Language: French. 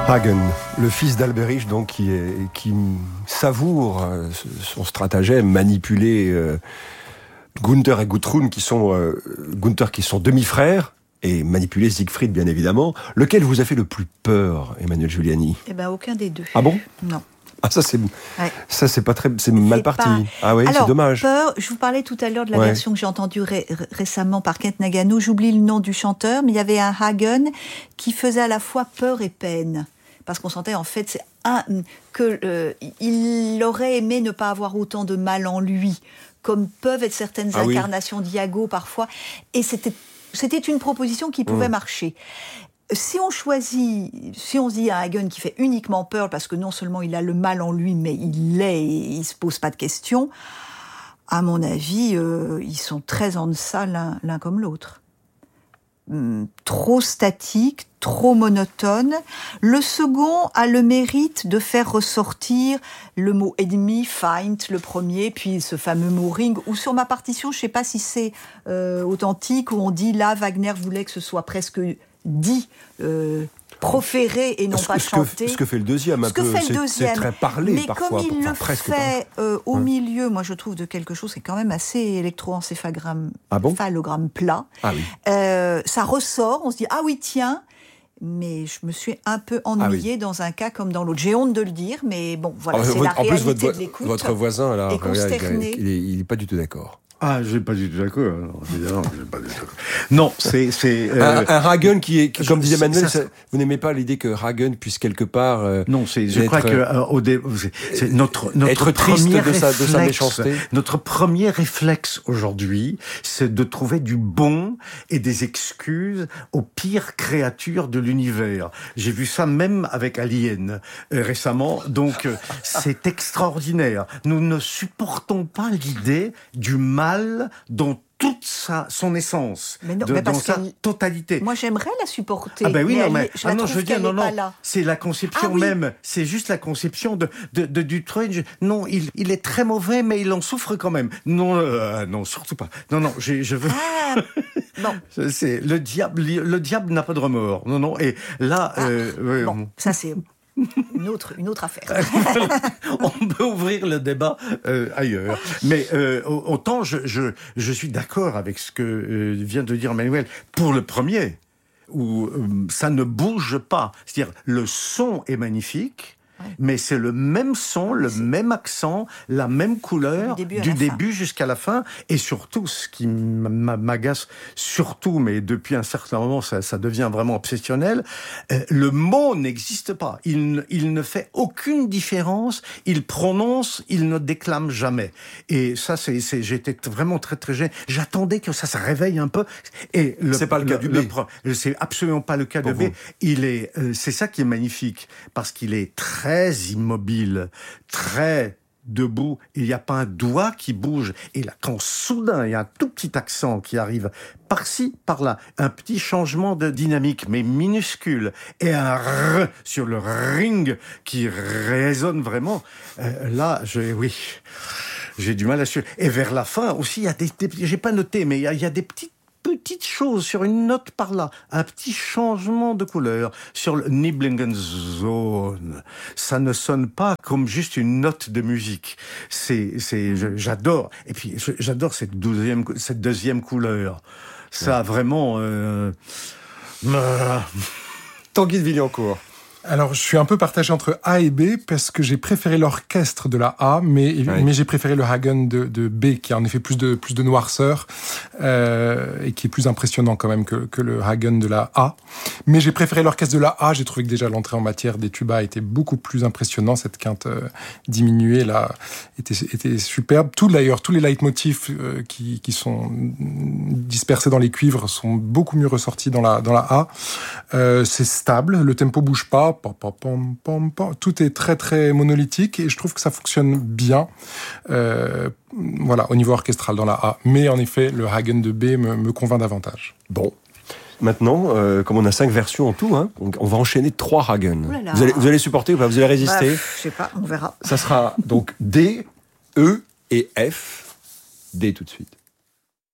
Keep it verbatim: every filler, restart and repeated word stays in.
Hagen, le fils d'Alberich, donc, qui, est, qui savoure son stratagème, manipuler euh, Gunther et Gudrun, qui sont, euh, Gunther qui sont demi-frères, et manipuler Siegfried, bien évidemment. Lequel vous a fait le plus peur, Emmanuelle Giuliani ? Eh ben, aucun des deux. Ah bon ? Non. Ah, ça, c'est, ouais. ça, c'est pas très, c'est mal parti. Pas... Ah oui, Alors, c'est dommage. Peur, je vous parlais tout à l'heure de la ouais. version que j'ai entendue ré- récemment par Kent Nagano. J'oublie le nom du chanteur, mais il y avait un Hagen qui faisait à la fois peur et peine. Parce qu'on sentait, en fait, c'est un, que, euh, il aurait aimé ne pas avoir autant de mal en lui, comme peuvent être certaines ah incarnations oui. d'Iago parfois. Et c'était, c'était une proposition qui pouvait mmh. marcher. Si on choisit, si on se dit à Hagen qui fait uniquement peur, parce que non seulement il a le mal en lui, mais il l'est et il se pose pas de questions, à mon avis, euh, ils sont très en deçà l'un, l'un comme l'autre. Hum, trop statique, trop monotone. Le second a le mérite de faire ressortir le mot ennemi, Feind, le premier, puis ce fameux mot Ring, ou sur ma partition, je sais pas si c'est euh, authentique, où on dit là, Wagner voulait que ce soit presque dit, euh, proféré et non ce, pas ce chanté. Que, ce que fait le deuxième, un ce que peu, fait le c'est, deuxième. c'est très parlé mais parfois. Mais comme il enfin, le presque fait euh, au ouais. milieu, moi je trouve de quelque chose qui est quand même assez électroencéphalogramme ah bon plat. Ah oui. Euh, ça ressort, on se dit ah oui tiens. Mais je me suis un peu ennuyée ah oui. dans un cas comme dans l'autre. J'ai honte de le dire, mais bon, voilà, ah, c'est votre, la réalité en plus, votre, de l'écoute. Votre voisin, là, est consterné. il n'est pas du tout d'accord. Ah, je n'ai pas du tout d'accord. Non, évidemment, j'ai pas du tout d'accord. Non, c'est... c'est euh, un, un Hagen qui est, qui, comme disait Manuel, ça, vous n'aimez pas l'idée que Hagen puisse quelque part... Euh, non, c'est, je être, crois que euh, au dé, c'est, c'est notre, notre être triste de réflexe, sa, de sa méchanceté. Notre premier réflexe aujourd'hui, c'est de trouver du bon et des excuses aux pires créatures de l'univers. J'ai vu ça même avec Alien euh, récemment, donc euh, c'est extraordinaire. Nous ne supportons pas l'idée du mal dans toute sa, son essence, mais non, de, mais dans sa totalité. Moi, j'aimerais la supporter. Ah ben oui, mais non, mais est, je, ah non, je veux dire, non, non, c'est la conception ah, oui. même. C'est juste la conception de, de, de du Strange. Non, il, il est très mauvais, mais il en souffre quand même. Non, euh, non, surtout pas. Non, non, je, je veux. Ah, bon. c'est le diable. Le diable n'a pas de remords. Non, non. Et là, ah, euh, bon, euh, ça c'est. Une autre, une autre affaire. On peut ouvrir le débat euh, ailleurs. Mais euh, autant je, je, je suis d'accord avec ce que euh, vient de dire Manuel pour le premier, où euh, ça ne bouge pas. C'est-à-dire, le son est magnifique, ouais. mais c'est le même son, le c'est... même accent, la même couleur, du début, du début jusqu'à la fin. Et surtout, ce qui m'agace surtout, mais depuis un certain moment, ça, ça devient vraiment obsessionnel, euh, le mot n'existe pas. Il, il ne fait aucune différence. Il prononce, il ne déclame jamais. Et ça, c'est, c'est j'étais vraiment très, très gêné. J'attendais que ça se réveille un peu. Et le, c'est pas le, le cas du B. Le, c'est absolument pas le cas Pour de B. Vous. Il est, euh, c'est ça qui est magnifique. Parce qu'il est très immobile, très debout, il n'y a pas un doigt qui bouge. Et là, quand soudain, il y a un tout petit accent qui arrive par-ci, par-là, un petit changement de dynamique, mais minuscule, et un R sur le ring qui résonne vraiment, euh, là, je, oui, j'ai du mal à suivre. Et vers la fin aussi, il y a des, des j'ai pas noté, mais il y a, il y a des petites petite chose sur une note par là, un petit changement de couleur sur le Nibelungenzone. Ça ne sonne pas comme juste une note de musique. C'est, c'est, j'adore. Et puis j'adore cette deuxième, cette deuxième couleur. Ça a vraiment. Euh... Tanguy de Villancourt. Alors, je suis un peu partagé entre A et B parce que j'ai préféré l'orchestre de la A, mais oui. mais j'ai préféré le Hagen de, de B, qui a en effet plus de plus de noirceur euh, et qui est plus impressionnant quand même que, que le Hagen de la A. Mais j'ai préféré l'orchestre de la A. J'ai trouvé que déjà l'entrée en matière des tubas était beaucoup plus impressionnant. Cette quinte euh, diminuée là était était superbe. Tout d'ailleurs, tous les leitmotifs euh, qui qui sont dispersés dans les cuivres sont beaucoup mieux ressortis dans la dans la A. Euh, c'est stable, le tempo bouge pas. Pom, pom, pom, pom, pom. Tout est très très monolithique et je trouve que ça fonctionne bien euh, voilà, au niveau orchestral dans la A. Mais en effet, le Hagen de B me, me convainc davantage. Bon. Maintenant, euh, comme on a cinq versions en tout, hein, on, on va enchaîner trois Hagen. Vous allez, vous allez supporter ou pas ? Vous allez résister ? Bah, je sais pas, on verra. Ça sera donc D, E et F. D tout de suite.